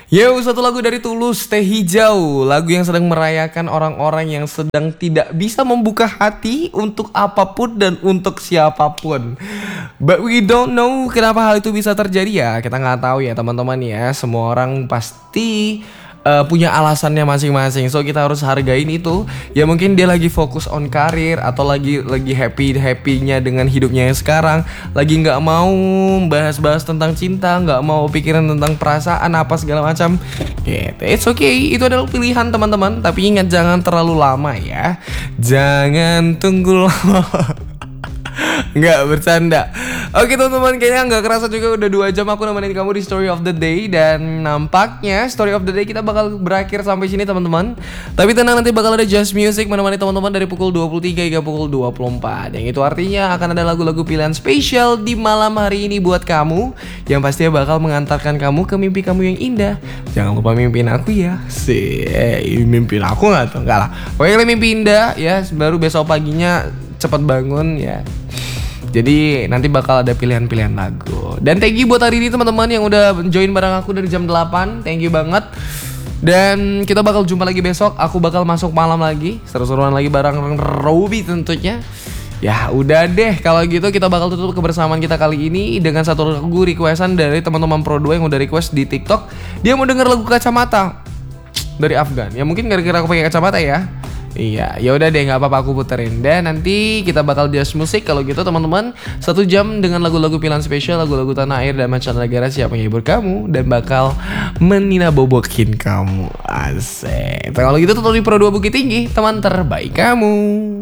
Yo, satu lagu dari Tulus, Teh Hijau. Lagu yang sedang merayakan orang-orang yang sedang tidak bisa membuka hati untuk apapun dan untuk siapapun. But we don't know kenapa hal itu bisa terjadi ya. Kita nggak tahu ya teman-teman ya. Semua orang pasti punya alasannya masing-masing. So kita harus hargain itu. Ya mungkin dia lagi fokus on karir atau lagi happy-happynya dengan hidupnya yang sekarang. Lagi nggak mau bahas-bahas tentang cinta, nggak mau pikiran tentang perasaan apa segala macam. Gitu. It's okay. Itu adalah pilihan teman-teman. Tapi ingat jangan terlalu lama ya. Jangan tunggu lama. Nggak, bercanda. Oke teman-teman, kayaknya nggak kerasa juga udah 2 jam aku nemenin kamu di Story of the Day. Dan nampaknya Story of the Day kita bakal berakhir sampai sini teman-teman. Tapi tenang, nanti bakal ada Just Music menemani teman-teman dari pukul 23 hingga pukul 24. Yang itu artinya akan ada lagu-lagu pilihan spesial di malam hari ini buat kamu, yang pastinya bakal mengantarkan kamu ke mimpi kamu yang indah. Jangan lupa mimpiin aku ya. Mimpiin aku nggak tuh? Nggak lah. Pokoknya mimpi indah ya, baru besok paginya cepat bangun ya. Jadi nanti bakal ada pilihan-pilihan lagu. Dan thank you buat hari ini teman-teman yang udah join bareng aku dari jam 8. Thank you banget. Dan kita bakal jumpa lagi besok. Aku bakal masuk malam lagi, seru-seruan lagi bareng Robi tentunya. Ya udah deh, kalau gitu kita bakal tutup kebersamaan kita kali ini dengan satu lagu requestan dari teman-teman Pro 2 yang udah request di TikTok. Dia mau denger lagu Kacamata dari Afgan. Ya mungkin gara-gara aku pakai kacamata ya. Iya, ya udah deh, nggak apa-apa aku puterin. Dan nanti kita bakal Just Music kalau gitu teman-teman. 1 jam dengan lagu-lagu pilihan spesial, lagu-lagu tanah air dan mancanegara siap menghibur kamu dan bakal meninabobokin kamu. Asik. Kalau gitu tetap di Pro 2 Bukit Tinggi, teman terbaik kamu.